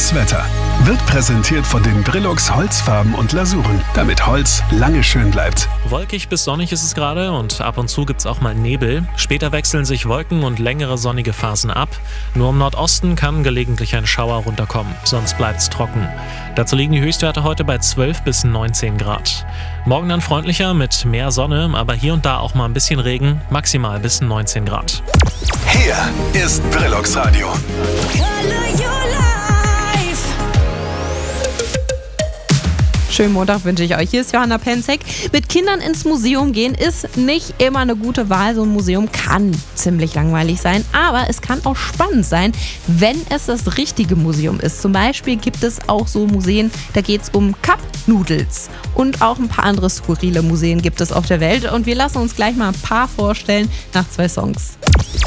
Das Wetter wird präsentiert von den Brillux Holzfarben und Lasuren, damit Holz lange schön bleibt. Wolkig bis sonnig ist es gerade und ab und zu gibt's auch mal Nebel. Später wechseln sich Wolken und längere sonnige Phasen ab. Nur im Nordosten kann gelegentlich ein Schauer runterkommen, sonst bleibt's trocken. Dazu liegen die Höchstwerte heute bei 12 bis 19 Grad. Morgen dann freundlicher mit mehr Sonne, aber hier und da auch mal ein bisschen Regen, maximal bis 19 Grad. Hier ist Brillux Radio. Schönen Montag wünsche ich euch. Hier ist Johanna Penzek. Mit Kindern ins Museum gehen ist nicht immer eine gute Wahl. So ein Museum kann ziemlich langweilig sein, aber es kann auch spannend sein, wenn es das richtige Museum ist. Zum Beispiel gibt es auch so Museen, da geht es um Cup-Noodles. Und auch ein paar andere skurrile Museen gibt es auf der Welt. Und wir lassen uns gleich mal ein paar vorstellen nach 2 Songs.